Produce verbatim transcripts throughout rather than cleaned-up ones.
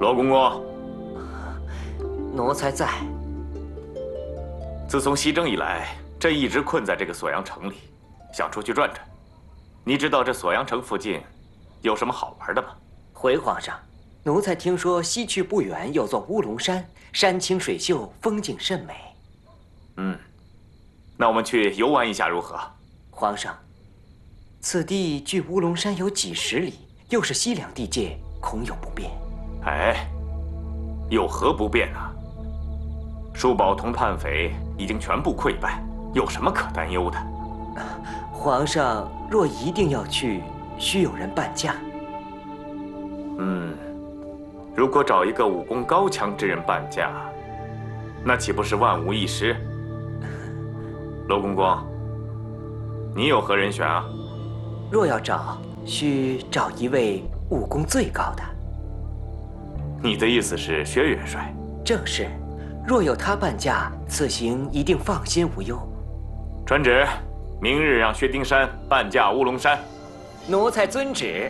罗公公， 奴才在。 自从西征以来，朕一直困在这个锁阳城里，想出去转转。你知道这锁阳城附近有什么好玩的吗？ 回皇上，奴才听说西去不远有座乌龙山，山清水秀，风景甚美。 嗯，那我们去游玩一下如何？ 皇上，此地距乌龙山有几十里，又是西凉地界，恐有不便。 哎，有何不便啊？数宝同叛匪已经全部溃败，有什么可担忧的？ 皇上若一定要去，需有人伴驾。 嗯，如果找一个武功高强之人伴驾，那岂不是万无一失？罗公公，你有何人选啊？ 若要找，需找一位武功最高的。 你的意思是薛元帅？ 正是，若有他伴驾，此行一定放心无忧。 传旨，明日让薛丁山伴驾乌龙山。 奴才遵旨。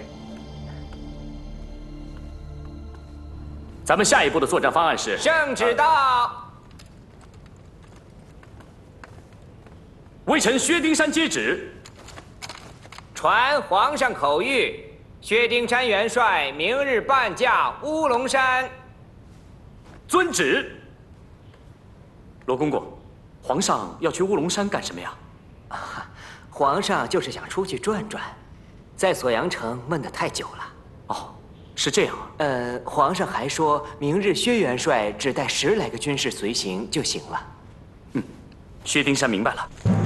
咱们下一步的作战方案是： 圣旨到。 微臣薛丁山接旨。 传皇上口谕，薛丁山元帅明日伴驾乌龙山。 遵旨。罗公公，皇上要去乌龙山干什么呀？ 啊，皇上就是想出去转转，在锁阳城闷得太久了。 哦，是这样啊。 呃，皇上还说明日薛元帅只带十来个军士随行就行了。 嗯，薛丁山明白了。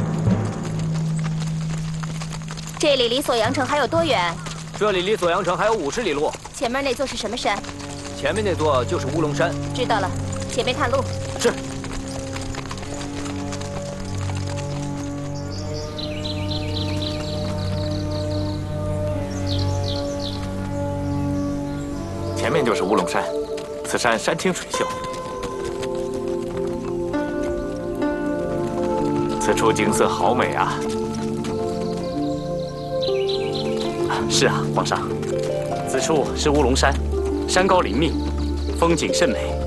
这里离锁阳城还有多远？ 这里离锁阳城还有五十里路。 前面那座是什么山？ 前面那座就是乌龙山。 知道了，前面探路。 是。 前面就是乌龙山，此山山清水秀，此处景色好美啊！ 是啊，皇上，此处是乌龙山，山高林密，风景甚美。